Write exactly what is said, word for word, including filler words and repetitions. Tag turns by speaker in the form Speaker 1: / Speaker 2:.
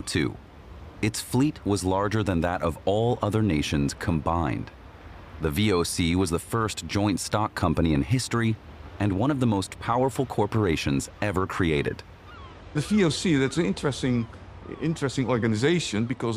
Speaker 1: two. Its fleet was larger than that of all other nations combined. The V O C was the first joint stock company in history and one of the most powerful corporations ever created.
Speaker 2: The V O C, that's an interesting, interesting organization because